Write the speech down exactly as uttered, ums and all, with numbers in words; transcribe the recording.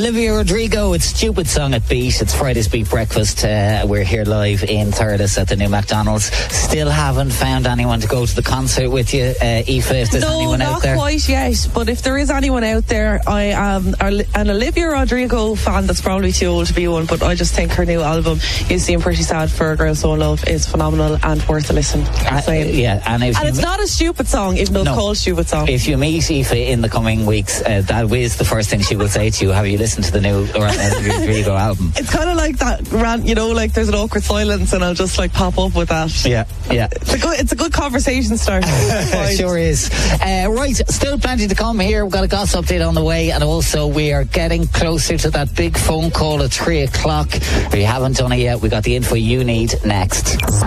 Olivia Rodrigo, it's Stupid Song at Beat. It's Friday's Beat Breakfast. Uh, we're here live in Thurles at the new McDonald's. Still haven't found anyone to go to the concert with you, uh, Aoife, if there's no, anyone out there. No, not quite yet. But if there is anyone out there, I am an Olivia Rodrigo fan that's probably too old to be one, but I just think her new album, You Seem Pretty Sad for a Girl So in Love, is phenomenal and worth a listen. Uh, yeah, and, if and it's m- not a stupid song, even though it's no, called Stupid Song. If you meet Aoife in the coming weeks, uh, that is the first thing she will say to you. Have you listened to the new Olivia Rodrigo album? It's kind of like that rant, you know, like there's an awkward silence and I'll just like pop up with that. Yeah, yeah. It's a good, it's a good conversation starter. It sure is. Uh, right, still plenty to come here. We've got a gossip update on the way, and also we are getting closer to that big phone call at three o'clock. If you haven't done it yet, we got the info you need next.